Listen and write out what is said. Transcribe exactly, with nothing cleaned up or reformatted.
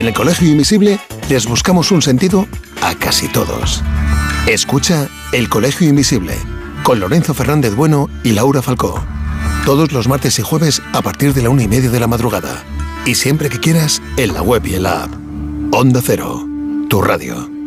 En el Colegio Invisible les buscamos un sentido a casi todos. Escucha El Colegio Invisible con Lorenzo Fernández Bueno y Laura Falcó. Todos los martes y jueves a partir de la una y media de la madrugada. Y siempre que quieras, en la web y en la app. Onda Cero, tu radio.